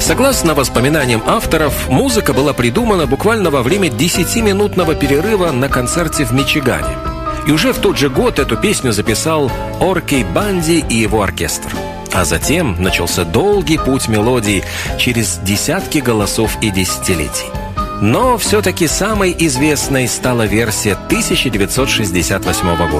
Согласно воспоминаниям авторов, музыка была придумана буквально во время 10-минутного перерыва на концерте в Мичигане. И уже в тот же год эту песню записал Оркей Банди и его оркестр. А затем начался долгий путь мелодий через десятки голосов и десятилетий. Но все-таки самой известной стала версия 1968 года.